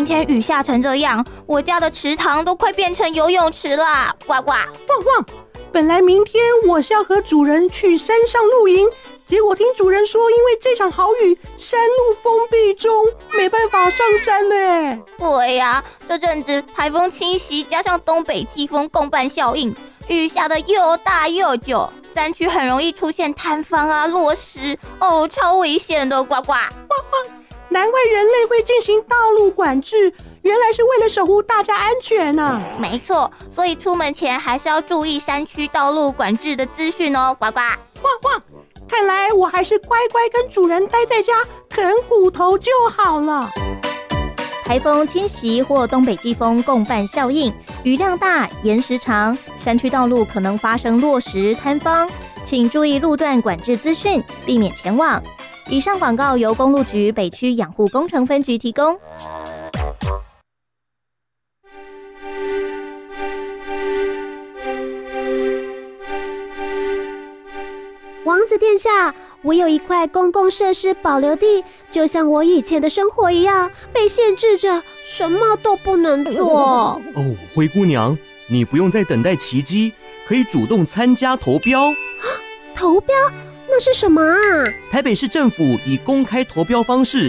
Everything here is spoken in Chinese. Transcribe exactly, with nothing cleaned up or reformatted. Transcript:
今天雨下成这样，我家的池塘都快变成游泳池啦！呱呱， 旺旺，本来明天我是要和主人去山上露营，结果听主人说，因为这场好雨，山路封闭中，没办法上山呢。 对呀、啊，这阵子台风侵袭，加上东北季风共伴效应，雨下的又大又久，山区很容易出现坍方啊、落石，哦，超危险的！呱呱， 难怪人类会进行道路管制，原来是为了守护大家安全啊！ 没错，所以出门前还是要注意山区道路管制的资讯哦！呱呱， 旺旺，看来我还是乖乖跟主人待在家啃骨头就好了。 台风侵袭或东北季风共伴效应，雨量大、延时长，山区道路可能发生落石、坍方，请注意路段管制资讯，避免前往。以上广告由公路局北区养护工程分局提供。 王子殿下，我有一块公共设施保留地，就像我以前的生活一样，被限制着，什么都不能做。 哦，灰姑娘，你不用再等待奇迹，可以主动参加投标。 投标？那是什么啊？ 台北市政府以公开投标方式，